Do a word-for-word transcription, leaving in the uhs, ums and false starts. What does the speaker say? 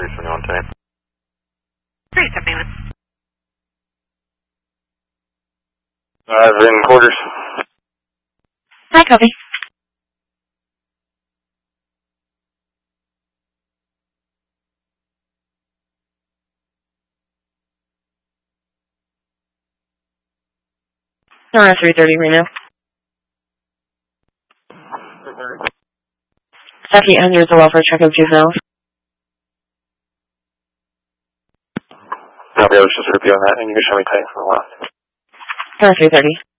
three seventy-one ten. three seventy-one. I've in quarters. Hi, copy. Uh, three thirty right now. Saki enters the welfare check of juveniles. Copy, I was just repeating that, and you can show me tank for a while. Uh, three thirty.